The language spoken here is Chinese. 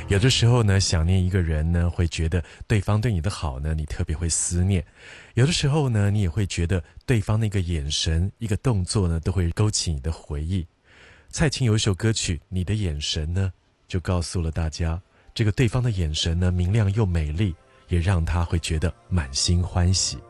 有的时候呢，想念一个人呢，会觉得对方对你的好呢，你特别会思念。有的时候呢，你也会觉得对方那个眼神、一个动作呢，都会勾起你的回忆。蔡琴有一首歌曲《你的眼神》呢，就告诉了大家，这个对方的眼神呢，明亮又美丽，也让他会觉得满心欢喜。